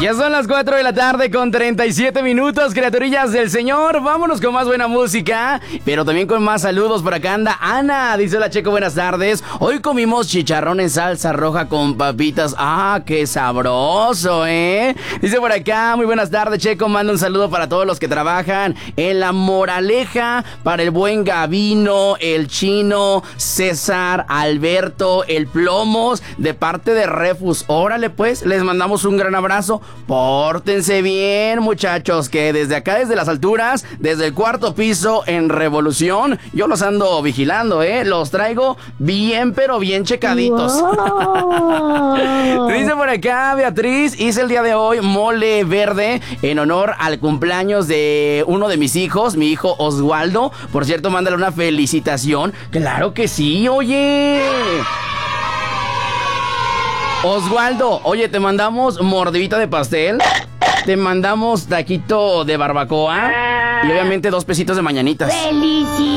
Ya son las 4 de la tarde con 37 minutos, criaturillas del Señor. Vámonos con más buena música, pero también con más saludos. Por acá anda Ana, dice la Checo, buenas tardes. Hoy comimos chicharrón en salsa roja con papitas. ¡Ah, qué sabroso, Dice por acá, muy buenas tardes, Checo. Manda un saludo para todos los que trabajan en La Moraleja, para el buen Gavino, el Chino, César, Alberto, el Plomos, de parte de Refus. Órale pues, les mandamos un gran abrazo. Pórtense bien, muchachos, que desde acá, desde las alturas, desde el cuarto piso en Revolución, yo los ando vigilando, los traigo bien, pero bien checaditos. Wow. Dice por acá Beatriz, hice el día de hoy mole verde en honor al cumpleaños de uno de mis hijos, mi hijo Oswaldo. Por cierto, mándale una felicitación. Claro que sí, oye. Oswaldo, oye, te mandamos mordidita de pastel, te mandamos taquito de barbacoa y obviamente 2 pesitos de mañanitas.